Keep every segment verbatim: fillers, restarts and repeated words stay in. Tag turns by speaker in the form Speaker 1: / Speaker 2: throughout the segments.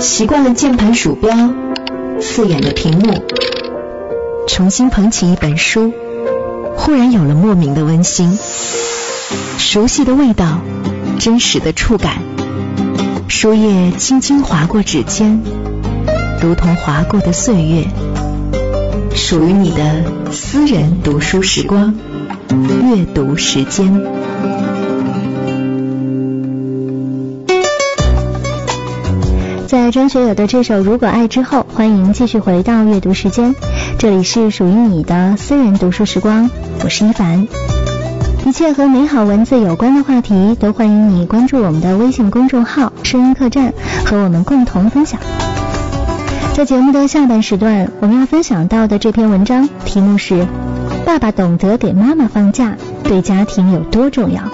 Speaker 1: 习惯了键盘鼠标，刺眼的屏幕，重新捧起一本书，忽然有了莫名的温馨，熟悉的味道，真实的触感，书页轻轻划过指尖，如同划过的岁月，属于你的私人读书时光，阅读时间。
Speaker 2: 在张学友的这首《如果爱》之后，欢迎继续回到阅读时间，这里是属于你的私人读书时光，我是一凡。一切和美好文字有关的话题，都欢迎你关注我们的微信公众号声音客栈，和我们共同分享。在节目的下半时段，我们要分享到的这篇文章题目是爸爸懂得给妈妈放假，对家庭有多重要。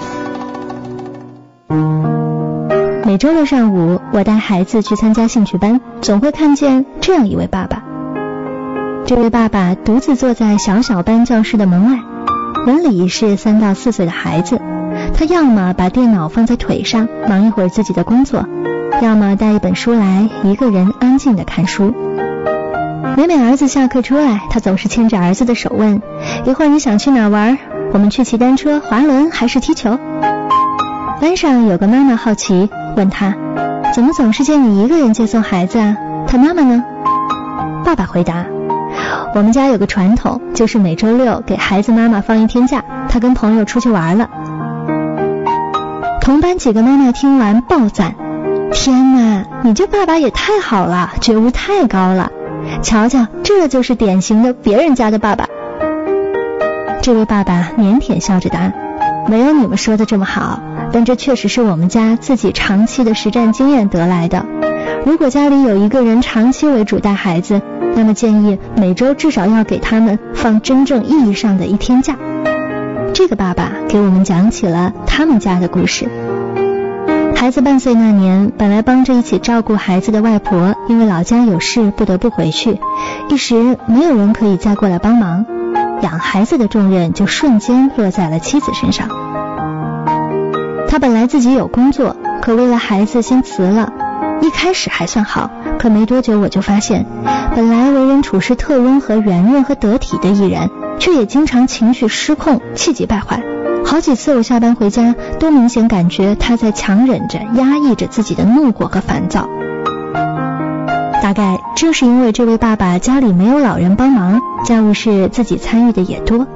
Speaker 2: 每周六上午，我带孩子去参加兴趣班，总会看见这样一位爸爸。这位爸爸独自坐在小小班教室的门外，门里是三到四岁的孩子，他要么把电脑放在腿上，忙一会儿自己的工作，要么带一本书来，一个人安静地看书。每每儿子下课出来，他总是牵着儿子的手问，一会儿你想去哪玩？我们去骑单车、滑轮还是踢球？班上有个妈妈好奇问他，怎么总是见你一个人接送孩子啊？他妈妈呢？爸爸回答，我们家有个传统，就是每周六给孩子妈妈放一天假，他跟朋友出去玩了。同班几个妈妈听完爆赞，天哪，你这爸爸也太好了，觉悟太高了，瞧瞧，这就是典型的别人家的爸爸。这位爸爸腼腆笑着答，没有你们说的这么好，但这确实是我们家自己长期的实战经验得来的。如果家里有一个人长期为主带孩子，那么建议每周至少要给他们放真正意义上的一天假。这个爸爸给我们讲起了他们家的故事。孩子半岁那年，本来帮着一起照顾孩子的外婆因为老家有事不得不回去，一时没有人可以再过来帮忙，养孩子的重任就瞬间落在了妻子身上。他本来自己有工作，可为了孩子先辞了。一开始还算好，可没多久我就发现，本来为人处事特温和、圆润和得体的一人，却也经常情绪失控，气急败坏。好几次我下班回家，都明显感觉他在强忍着、压抑着自己的怒火和烦躁。大概正是因为这位爸爸家里没有老人帮忙，家务事自己参与的也多，